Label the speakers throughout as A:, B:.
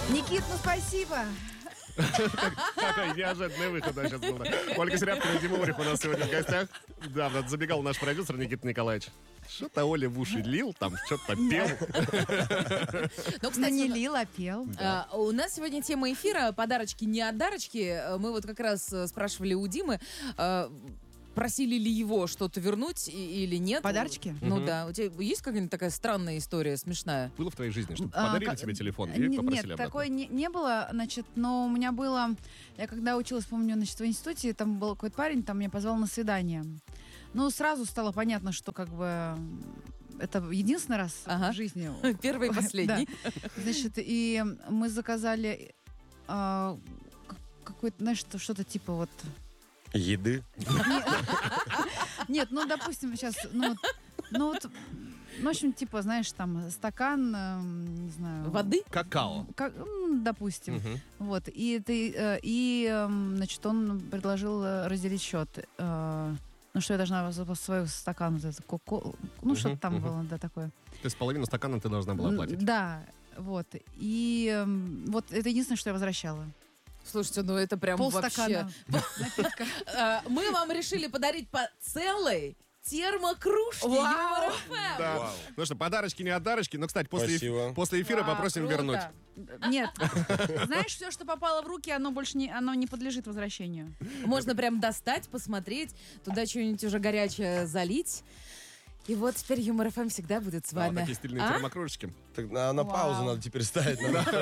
A: Никит, ну спасибо.
B: Какой неожиданный выход сейчас был. Ольга Серябкина и Дима Урих у нас сегодня в гостях. Да, забегал наш продюсер Никита Николаевич. Что-то Оля в уши лил, там что-то пел.
A: Ну, кстати, не лил, а пел.
C: У нас сегодня тема эфира «Подарочки, не отдарочки». Мы вот как раз спрашивали у Димы, просили ли его что-то вернуть или нет.
A: Подарочки?
C: Ну да. У тебя есть какая-нибудь такая странная история, смешная?
B: Было в твоей жизни, что подарили тебе телефон и попросили
A: Нет,
B: обратно?
A: такое не было, значит, но у меня было... Я когда училась, помню, значит, в институте, там был какой-то парень, там меня позвал на свидание. Ну, сразу стало понятно, что как бы это единственный раз в жизни.
C: Первый и последний.
A: Значит, и мы заказали какое-то, знаешь, что-то типа вот...
D: Еды?
A: Нет, ну, допустим, сейчас, в общем, типа, знаешь, там, стакан, не знаю...
C: Воды?
B: Какао.
A: Допустим. Вот, значит, он предложил разделить счет. Ну, что я должна свой стакан, вот этот, ну, что-то там было, да, такое.
B: То есть половину стакана ты должна была оплатить?
A: Да, вот. И вот это единственное, что я возвращала.
C: Слушайте, ну это прям
A: полстакана
C: вообще... Мы вам решили подарить по целой термокружке Юмор ФМ.
B: Да. Ну что, подарочки, не отдарочки. Но, кстати, после эфира попросим вернуть.
A: Нет. Знаешь, все, что попало в руки, оно больше не подлежит возвращению.
C: Можно прям достать, посмотреть, туда что-нибудь уже горячее залить. И вот теперь Юмор ФМ всегда будет с вами.
B: Такие стильные термокружечки.
D: Так на паузу надо теперь ставить.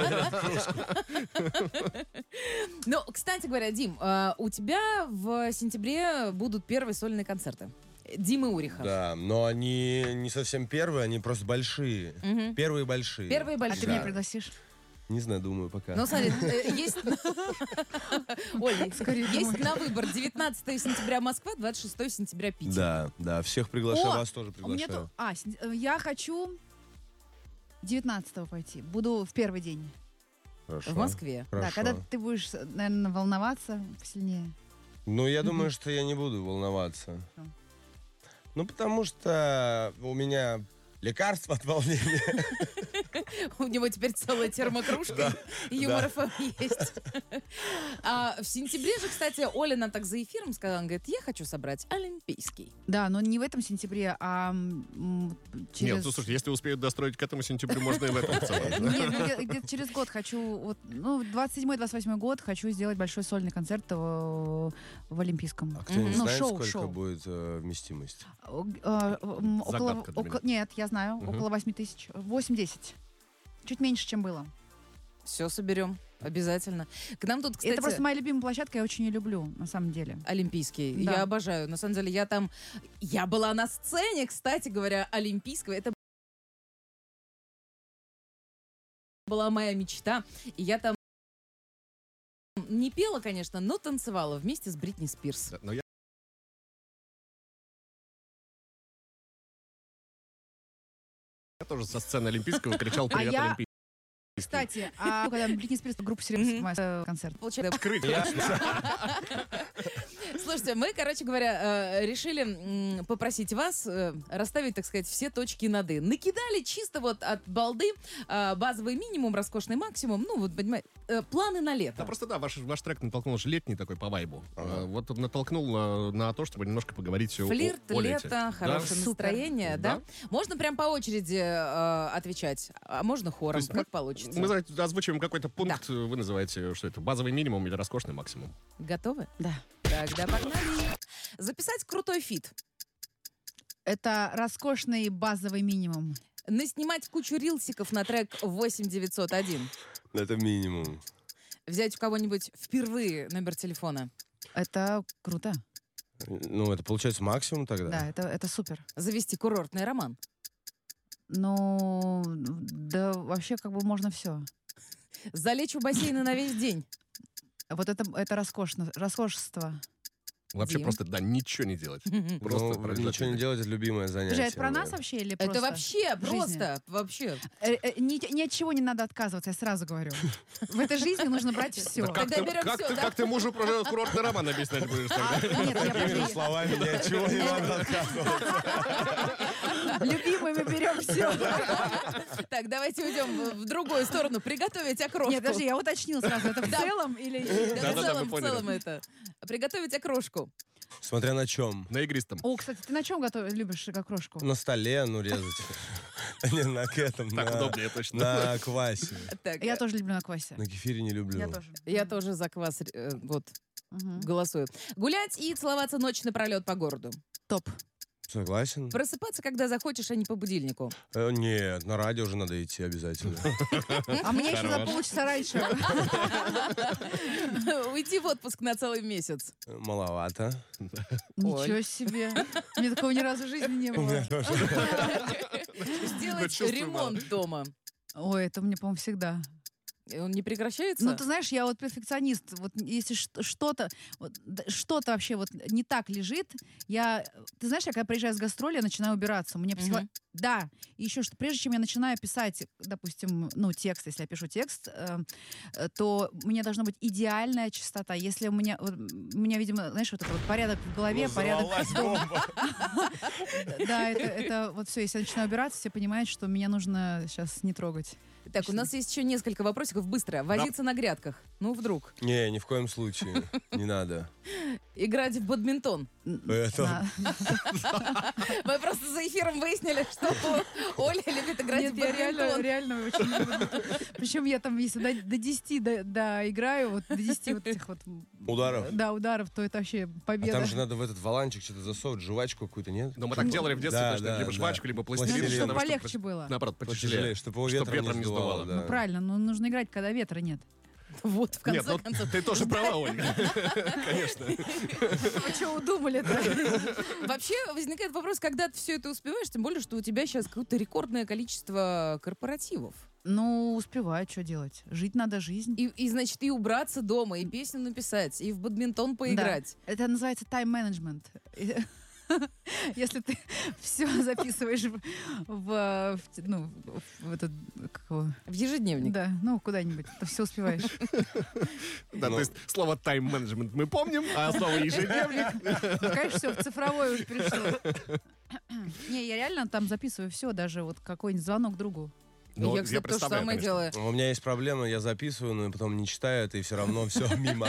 C: Ну, кстати говоря, Дим, у тебя в сентябре будут первые сольные концерты. Димы Уриха.
D: Да, но они не совсем первые, они просто большие. Первые большие.
C: Первые большие.
A: А ты меня пригласишь?
D: Не знаю, думаю пока.
C: Ну, смотри, есть... Оль, есть на выбор 19 сентября Москва, 26 сентября Питер.
D: Да, всех приглашаю, вас тоже приглашаю.
A: Я хочу 19-го пойти. Буду в первый день.
D: Хорошо.
C: В Москве.
A: Да, когда ты будешь, наверное, волноваться посильнее.
D: Ну, я думаю, что я не буду волноваться. Ну, потому что у меня лекарство от волнения.
C: У него теперь целая термокружка, и Юмор ФМ есть. А в сентябре же, кстати, Оля нам так за эфиром сказала, она говорит, я хочу собрать олимпийский.
A: Да, но не в этом сентябре, а через...
B: Нет, ну, слушай, если успеют достроить к этому сентябрю, можно и в этом целом.
A: Нет, где-то через год хочу, 27-28 год хочу сделать большой сольный концерт в Олимпийском.
D: А кто-нибудь знает,
A: шоу.
D: сколько будет вместимость?
A: Нет, я знаю, около 8 тысяч. 8-10. Чуть меньше, чем было.
C: Все соберем, обязательно. К нам тут, кстати...
A: Это просто моя любимая площадка, я очень ее люблю, на самом деле.
C: Олимпийский.
A: Да.
C: Я обожаю. На самом деле, я была на сцене, кстати говоря, Олимпийского. Это была моя мечта. И я там не пела, конечно, но танцевала вместе с Бритни Спирс.
B: Но я тоже со сцены Олимпийского кричал «Привет, Олимпийский».
A: Кстати, когда Бритни Спирс, группа «Серебряный концерт».
C: Получается,
B: Открыть.
C: слушайте, мы, короче говоря, решили попросить вас расставить, так сказать, все точки над «и». Накидали чисто вот от балды базовый минимум, роскошный максимум. Ну, вот, понимаете, планы на лето.
B: Да, просто ваш трек натолкнул же летний такой по вайбу. Вот он натолкнул на то, чтобы немножко поговорить о
C: Флирт,
B: лете.
C: лето, хорошее настроение, да? Можно прям по очереди отвечать, а можно хором, как получится.
B: Мы озвучиваем какой-то пункт, вы называете, что это, базовый минимум или роскошный максимум.
C: Готовы?
A: Да.
C: Тогда погнали. Записать крутой фит.
A: Это роскошный базовый минимум.
C: Наснимать кучу рилсиков на трек 8901.
D: Это минимум.
C: Взять у кого-нибудь впервые номер телефона.
A: Это круто.
D: Ну, это получается максимум тогда?
A: Да, это супер.
C: Завести курортный роман.
A: Ну, да, вообще как бы можно все.
C: Залечь в бассейны на весь день.
A: Вот это роскошество.
B: Вообще
C: Дим.
B: просто, ничего не делать. Просто пролежать.
D: Ничего не делать — это любимое занятие.
A: Слушай, это про нас вообще или просто
C: Это вообще
A: в жизни?
C: просто, вообще.
A: Ни от чего не надо отказываться, я сразу говорю. В этой жизни нужно брать все.
C: Тогда берем всё, да?
B: Как ты мужу про курортный роман объяснять будешь тогда?
A: Нет, я
D: Такими
A: просто...
D: словами ни от чего не надо отказываться.
A: Любимый, мы берем все.
C: Так, давайте уйдем в другую сторону. Приготовить окрошку.
A: Нет, подожди, я уточнил сразу. Это в целом или...
C: Да,
B: Да-да-да, мы
C: в
B: поняли.
C: целом это. Приготовить окрошку.
D: Смотря на чем.
B: На игристом.
A: О, кстати, ты на чем любишь окрошку?
D: На столе, ну, резать. Не, на этом.
B: Так
D: на-
B: удобнее точно.
D: На квасе.
C: Так,
A: Я тоже люблю на квасе.
D: На кефире не люблю.
A: Я тоже.
C: я тоже за квас вот
A: Мгм.
C: голосую. Гулять и целоваться ночь напролет по городу.
A: Топ.
D: Согласен?
C: Просыпаться, когда захочешь, а не по будильнику.
D: Нет, на радио уже надо идти обязательно.
A: А мне еще за
B: Хорош.
A: полчаса раньше.
C: Уйти в отпуск на целый месяц.
D: Маловато.
A: Ничего себе. У меня такого ни разу в жизни не было.
C: Сделать
B: чувствую
C: ремонт дома.
A: Ой, это мне, по-моему, всегда.
C: И он не прекращается?
A: Ну, ты знаешь, я вот перфекционист. Вот если что-то вообще вот не так лежит, ты знаешь, я когда приезжаю с гастроли, я начинаю убираться. Мне
C: Мгм.
A: Да. И еще что, прежде чем я начинаю писать, допустим, текст, если я пишу текст, то у меня должна быть идеальная чистота. Если у меня, видимо, знаешь, вот это вот порядок в голове, порядок дома. Да, это вот все. Если я начинаю убираться, все понимают, что меня нужно сейчас не трогать.
C: Так, у нас есть еще несколько вопросиков. Быстро. Возиться на грядках. Ну, вдруг.
D: Не, ни в коем случае. Не надо.
C: Играть в бадминтон.
D: Это-
C: Мы просто за эфиром выяснили, что Оля любит играть
A: Нет,
C: в
A: я
C: бадминтон.
A: реально очень люблю. Причем я там, если до 10 играю, вот до 10 вот этих вот...
D: Ударов?
A: Да, ударов, то это вообще
D: А
A: победа.
D: там же надо в этот валанчик что-то засовывать, жвачку какую-то, нет?
B: Но мы так делали в детстве,
D: Да,
B: точно,
D: да,
B: либо
D: да.
B: жвачку, либо
A: Ну,
B: пластилин.
A: это
D: Пластилин.
A: чтобы
B: чтобы
A: полегче было.
B: Наоборот,
D: Потяжелее,
B: потяжелее.
D: чтобы его
B: Чтоб
D: ветром не сдувало.
A: Ну,
D: да.
A: правильно, но нужно играть, когда ветра нет.
C: Вот, в
B: Нет,
C: конце
B: ну
C: концов.
B: ты тоже права, Ольга. Конечно.
A: Вы что удумали-то?
C: Вообще возникает вопрос, когда ты все это успеваешь, тем более, что у тебя сейчас какое-то рекордное количество корпоративов.
A: Ну, успеваю, что делать. Жить надо жизнь.
C: И, значит, и убраться дома, и песню написать, и в бадминтон поиграть.
A: Да. Это называется тайм-менеджмент. Если ты все записываешь в этот... как его?
C: В ежедневник.
A: Да, куда-нибудь, то все успеваешь.
B: Да, то есть слово тайм-менеджмент мы помним, а слово ежедневник...
A: Ну, конечно, все в цифровое уже перешло. Не, я реально там записываю все, даже вот какой-нибудь звонок другу.
B: Ну,
C: Я, кстати, то же
B: представляю,
C: самое
B: конечно.
C: делаю.
D: У меня есть проблема, я записываю, но потом не читаю это, и все равно все мимо.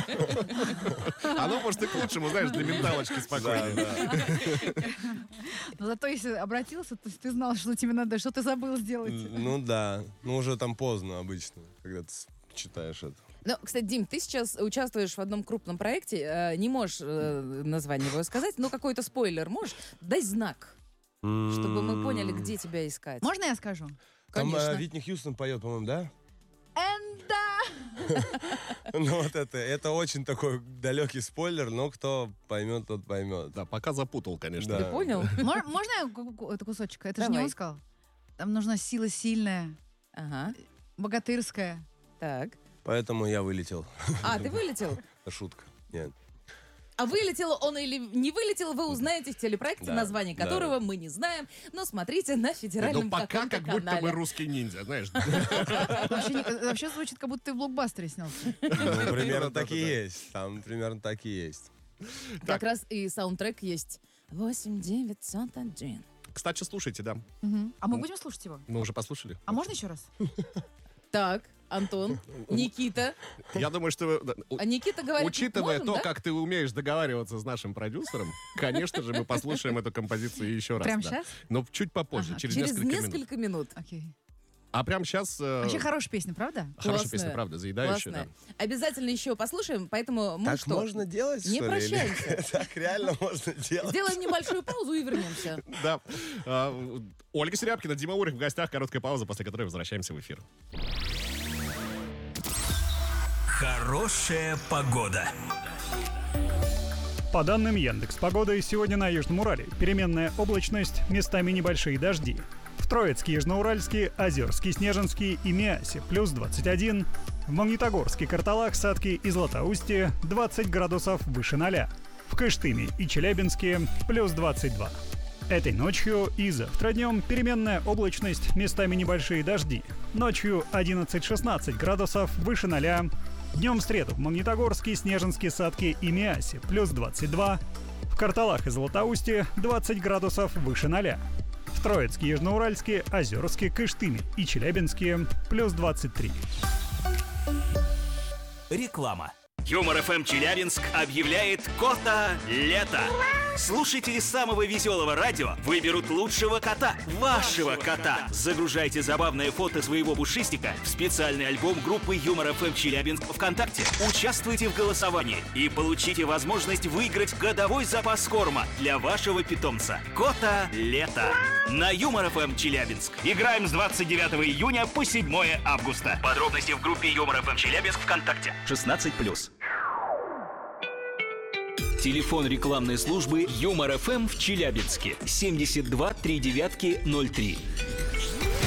B: Оно, может, и к лучшему, знаешь, для менталочки спокойнее.
A: Но зато если обратился, то есть ты знал, что тебе надо, что ты забыл сделать.
D: Ну да, ну уже там поздно обычно, когда ты читаешь это.
C: Ну, кстати, Дим, ты сейчас участвуешь в одном крупном проекте, не можешь название его сказать, но какой-то спойлер можешь? Дай знак, чтобы мы поняли, где тебя искать.
A: Можно я скажу?
D: Там
C: Конечно.
D: Витни Хьюстон поет, по-моему, да?
A: Да.
D: Ну вот это очень такой далекий спойлер, но кто поймет, тот поймет.
B: Да, пока запутал, конечно.
D: Да.
C: Ты понял?
A: Можно я это кусочек? Это же не
C: Давай.
A: он сказал. Там нужна сила сильная,
C: Ага,
A: богатырская.
C: так.
D: Поэтому я вылетел.
C: А, ты вылетел?
D: Это шутка. Нет.
C: А вылетел он или не вылетел, вы узнаете в телепроекте,
D: Да,
C: название
D: да.
C: которого мы не знаем, но смотрите на федеральном
B: Ну, пока
C: каком-то
B: как будто
C: канале.
B: бы русский ниндзя, знаешь.
A: Вообще звучит, как будто ты в блокбастере снялся.
D: Ну, примерно
B: Да,
D: так и
B: да, да.
D: есть. Там примерно так и есть.
C: Как раз и саундтрек есть. 8901.
B: Кстати, слушайте, да.
A: А мы будем слушать его?
B: Мы уже послушали.
A: А можно еще раз?
C: Так, Антон, Никита.
B: Я думаю, что
C: А Никита говорит,
B: учитывая
C: можем,
B: то,
C: да?
B: как ты умеешь договариваться с нашим продюсером, конечно же, мы послушаем эту композицию еще раз.
A: Прямо
B: да.
A: сейчас?
B: Но чуть попозже,
A: Ага.
B: через
C: Через
B: несколько минут.
C: минут.
A: Окей.
B: А прямо сейчас...
A: Вообще хорошая песня, правда?
B: Хорошая
C: Классная.
B: песня, правда, заедающая, да.
C: Классная. Обязательно еще послушаем, поэтому мы
D: Так
C: что?
D: можно делать,
C: Не
D: что ли? или-
C: прощаемся.
D: Так реально можно делать.
C: Сделаем небольшую паузу и вернемся.
B: Да. Ольга Серябкина, Дима Урих в гостях. Короткая пауза, после которой возвращаемся в эфир.
E: Хорошая погода.
F: По данным Яндекс.Погоды, сегодня на Южном Урале переменная облачность, местами небольшие дожди. В Троицке, Южноуральске, Озерске, Снежинске и Миасе плюс 21. В Магнитогорске, Карталах-Садке и Златоусте 20 градусов выше 0. В Кыштыме и Челябинске плюс 22. Этой ночью и завтра днем переменная облачность, местами небольшие дожди. Ночью 11-16 градусов выше 0. Днем в среду в Магнитогорске, Снежинске, Садке и Миасе плюс 22. В Карталах и Златоусте 20 градусов выше 0. В Троицке, Южноуральске, Озерске, Кыштыме и Челябинске плюс 23.
E: Реклама. Юмор ФМ Челябинск объявляет кота лето. Слушатели самого веселого радио выберут лучшего кота, вашего кота. Загружайте забавное фото своего пушистика в специальный альбом группы Юмор ФМ Челябинск ВКонтакте. Участвуйте в голосовании и получите возможность выиграть годовой запас корма для вашего питомца. Кота лето. На Юмор ФМ Челябинск. Играем с 29 июня по 7 августа. Подробности в группе Юмор ФМ Челябинск ВКонтакте. 16+. Телефон рекламной службы Юмор ФМ в Челябинске 72 39 03.